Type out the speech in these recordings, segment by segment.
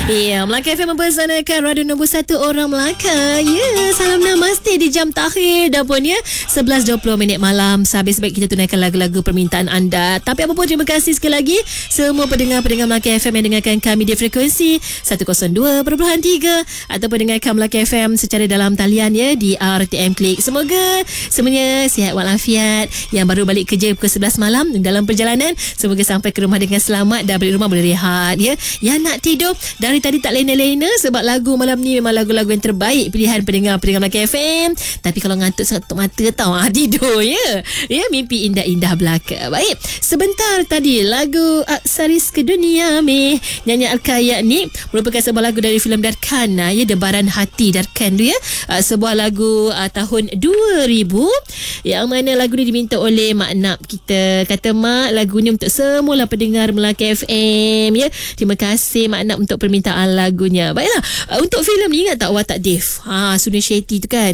Ya, Melaka FM mempersanakan radio nombor 1 orang Melaka. Ya, salam namaste di jam takhir dah pun ya. 11.20 malam. Sehabis-habis kita tunaikan lagu-lagu permintaan anda. Tapi apa pun, terima kasih sekali lagi semua pendengar-pendengar Melaka FM yang dengarkan kami di frekuensi 102.3 ataupun dengarkan Melaka FM secara dalam talian ya di RTM Klik. Semoga semuanya sihat walafiat. Yang baru balik kerja pukul 11 malam dalam perjalanan, semoga sampai ke rumah dengan selamat dan balik rumah boleh rehat ya. Yang nak tidur dari tadi tak lena-lena sebab lagu malam ni memang lagu-lagu yang terbaik pilihan pendengar-pendengar Melaka FM. Tapi kalau ngantuk sangat tutup mata tau, tidur ya. Ya, mimpi indah-indah belaka. Baik, sebentar tadi lagu Aksaris ke Dunia Meh nyanyi Al-Kayak ni merupakan sebuah lagu dari filem Darkan ya, Debaran Hati Darkan tu ya. Sebuah lagu tahun 2000 yang mana lagu ni diminta oleh Mak Nap kita. Kata Mak, lagu ni untuk semua pendengar Melaka FM ya. Terima kasih Mak Nap untuk permintaan lagunya. Baiklah, untuk filem ni ingat tak Watak Dev? Sunil Shetty tu kan.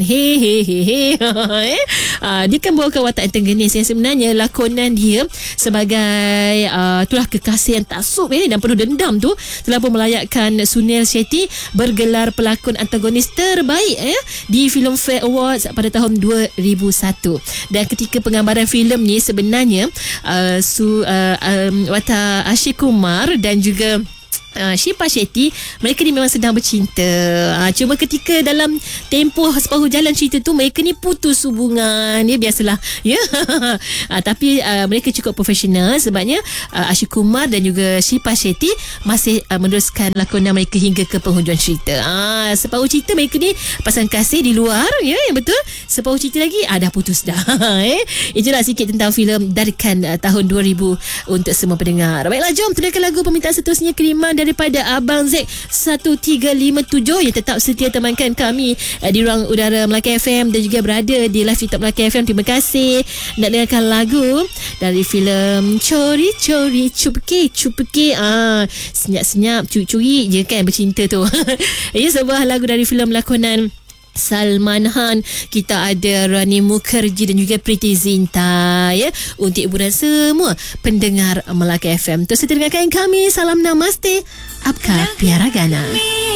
Dia kan bawakan watak Tenggenis yang sebenarnya lakonan dia sebagai itulah kekasih yang taksub dan penuh dendam tu telah pun melayakkan Sunil Shetty bergelar pelakon antagonis terbaik di Filmfare Awards pada tahun 2001. Dan ketika penggambaran filem ni sebenarnya watak Ashik Kumar dan juga Shipa Shetty, mereka ni memang sedang bercinta. Cuma ketika dalam tempoh separuh jalan cerita tu, mereka ni putus hubungan ya, biasalah ya. Tapi mereka cukup profesional sebabnya Ashik Kumar dan juga Shipa Shetty masih meneruskan lakonan mereka hingga ke penghujung cerita. Separuh cerita mereka ni pasangan kasih di luar ya, yang betul. Separuh cerita lagi dah putus dah. Itulah sikit tentang filem Darkan tahun 2000 untuk semua pendengar. Baiklah, jom tunaikan lagu permintaan seterusnya, kiriman daripada Abang Z 1357 yang tetap setia temankan kami di ruang udara Melaka FM dan juga berada di live TikTok Melaka FM. Terima kasih. Nak dengarkan lagu dari filem Cori Cori Cupke Cupke. Senyap-senyap curi-curi je kan bercinta tu. Ini sebuah lagu dari filem lakonan Salman Khan. Kita ada Rani Mukherjee dan juga Preity Zinta ya, untuk hiburan semua pendengar Melaka FM. Terus dengarkan kami. Salam namaste. Apka Piara Gana.